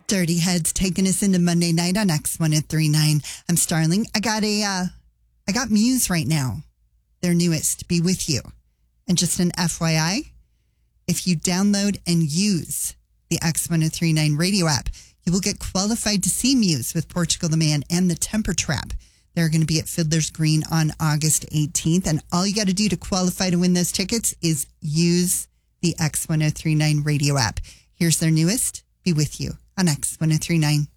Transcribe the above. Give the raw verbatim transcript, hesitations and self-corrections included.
Dirty Heads taking us into Monday night on X one oh three nine. I'm Starling. I got a, uh, I got Muse right now. Their newest, Be With You. And just an F Y I, if you download and use the X one oh three nine radio app, you will get qualified to see Muse with Portugal the Man and the Temper Trap. They're going to be at Fiddler's Green on August eighteenth. And all you got to do to qualify to win those tickets is use the X one oh three nine radio app. Here's their newest, Be With You on X one oh three nine.